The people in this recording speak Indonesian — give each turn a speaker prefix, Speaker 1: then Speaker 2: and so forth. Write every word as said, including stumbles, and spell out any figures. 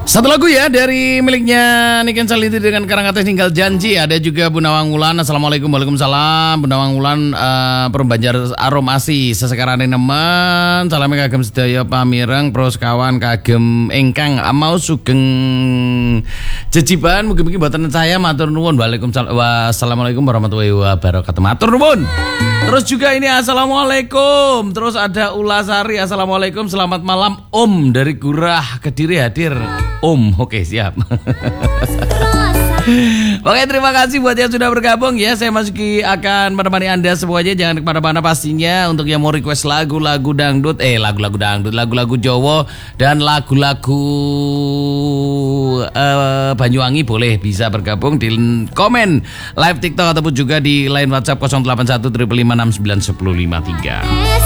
Speaker 1: Satu lagu ya dari miliknya Niken Saliti dengan Karangates Ninggal Janji. Ada juga Bu Nawang Wulan. Assalamualaikum, waalaikumsalam. Bu Nawang Wulan uh, Perumbanjar Arom Asi sesekarane nemen. Salame kagem sedaya pamireng pros kawan kagem ingkang mau sugeng jejiban mugi-mugi mboten saya matur nuwun. Waalaikumsalam. Wassalamualaikum warahmatullahi wabarakatuh. Matur nuwun. Terus juga ini assalamualaikum. Terus ada Ulasari. Assalamualaikum, selamat malam Om dari Gurah Kediri hadir. Om, oke siap. Oke, terima kasih buat yang sudah bergabung ya. Saya Masuki akan menemani Anda semuanya. Jangan kemana-mana pastinya. Untuk yang mau request lagu-lagu dangdut, eh lagu-lagu dangdut, lagu-lagu Jawa dan lagu-lagu uh, Banyuwangi boleh bisa bergabung di komen live TikTok ataupun juga di line WhatsApp nol delapan satu lima lima enam sembilan satu nol lima tiga.